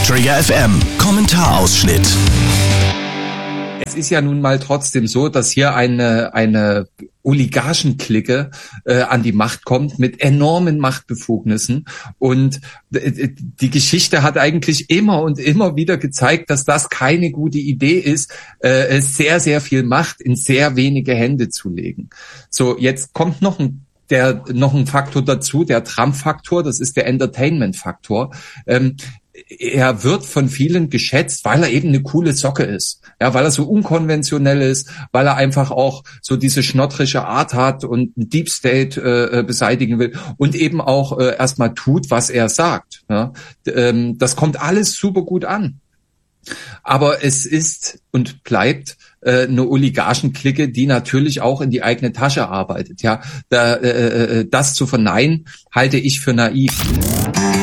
Trigger FM Kommentarausschnitt. Es ist ja nun mal trotzdem so, dass hier eine Oligarchenklicke an die Macht kommt mit enormen Machtbefugnissen. Und die Geschichte hat eigentlich immer und immer wieder gezeigt, dass das keine gute Idee ist, sehr, sehr viel Macht in sehr wenige Hände zu legen. So, jetzt kommt noch ein Faktor dazu, der Trump-Faktor, das ist der Entertainment-Faktor. Er wird von vielen geschätzt, weil er eben eine coole Socke ist. Ja, weil er so unkonventionell ist, weil er einfach auch so diese schnottrische Art hat und einen Deep State beseitigen will und eben auch erstmal tut, was er sagt. Ja, das kommt alles super gut an. Aber es ist und bleibt eine Oligarchenklicke, die natürlich auch in die eigene Tasche arbeitet. Ja, das zu verneinen, halte ich für naiv.